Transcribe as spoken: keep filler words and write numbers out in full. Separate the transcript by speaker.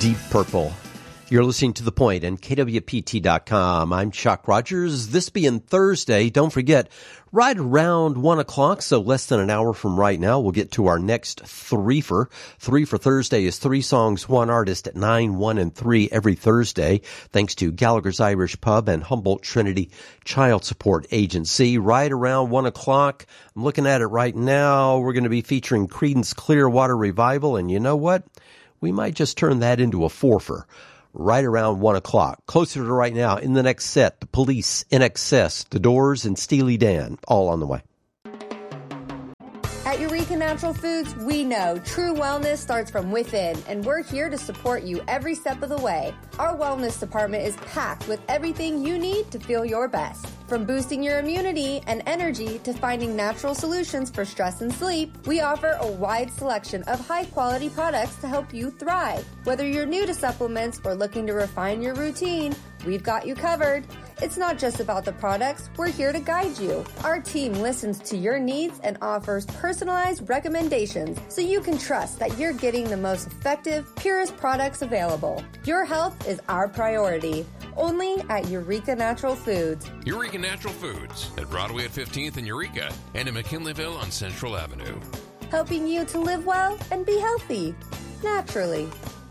Speaker 1: Deep Purple. You're listening to The Point and K W P T dot com. I'm Chuck Rogers. This being Thursday, don't forget, right around one o'clock, so less than an hour from right now, we'll get to our next three-fer. Three for Thursday is three songs, one artist at nine, one, and three every Thursday, thanks to Gallagher's Irish Pub and Humboldt Trinity Child Support Agency. Right around one o'clock, I'm looking at it right now, we're going to be featuring Creedence Clearwater Revival, and you know what? We might just turn that into a four-fer. Right around one o'clock. Closer to right now, in the next set, The Police, In Excess, The Doors, and Steely Dan, all on the way.
Speaker 2: At Eureka Natural Foods, we know true wellness starts from within, and we're here to support you every step of the way. Our wellness department is packed with everything you need to feel your best. From boosting your immunity and energy to finding natural solutions for stress and sleep, we offer a wide selection of high-quality products to help you thrive. Whether you're new to supplements or looking to refine your routine, we've got you covered. It's not just about the products, we're here to guide you. Our team listens to your needs and offers personalized recommendations so you can trust that you're getting the most effective, purest products available. Your health is our priority. Only at Eureka Natural Foods.
Speaker 3: Eureka Natural Foods at Broadway at fifteenth in Eureka and in McKinleyville on Central Avenue.
Speaker 2: Helping you to live well and be healthy, naturally.